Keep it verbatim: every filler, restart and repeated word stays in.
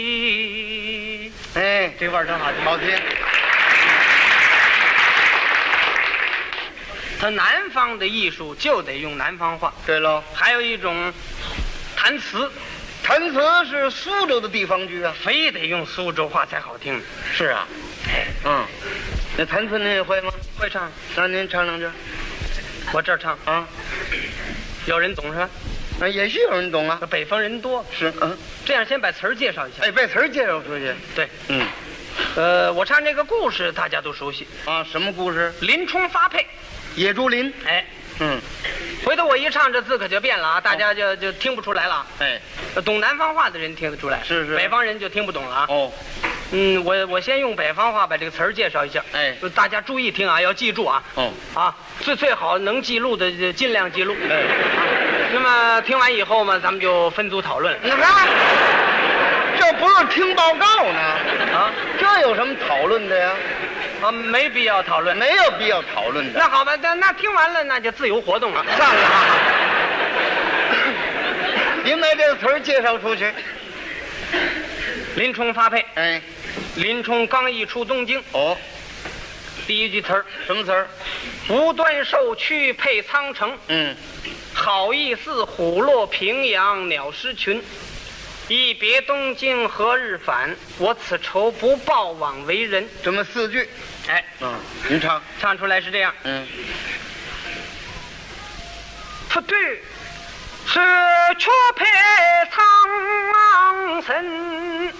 哎， 这味儿真好听。 好听。 他南方的艺术就得用南方话。 对喽， 还有一种弹词， 弹词是苏州的地方剧啊。 非得用苏州话才好听。 是啊。嗯，那弹词您也会吗？ 会唱， 那您唱两句。 我这儿唱啊， 有人懂是吧？ 那也许有人懂啊。 北方人多。 是，嗯。 这样先把词儿介绍一下。 哎，把词儿介绍出去。 对， 嗯。 呃，我唱这个故事大家都熟悉啊，什么故事？ 林冲发配。 野猪林。 哎， 嗯。 回头我一唱，这字可就变了啊，大家就、哦、就听不出来了。 哎， 懂南方话的人听得出来， 是是。 北方人就听不懂了啊。 哦。 嗯，我我先用北方话把这个词儿介绍一下。 哎， 大家注意听啊，要记住啊。 哦。 啊，最最好能记录的就尽量记录。 哎。 那么听完以后嘛，咱们就分组讨论。 你看，这不是听报告呢啊？ 这有什么讨论的呀？ 啊，没必要讨论， 没有必要讨论的。 那好吧，那那听完了，那就自由活动了。 算了啊。您把这个词儿介绍出去。 林冲发配。 哎， 林冲刚一出东京。 哦。 第一句词儿什么词儿？ 无端受屈配苍城。 嗯。 好意思虎落平阳鸟失群。一别东京何日返？我此仇不报枉为人。 这么四句。 哎， 嗯，您唱， 唱出来是这样。 嗯， 不对，是却配苍城。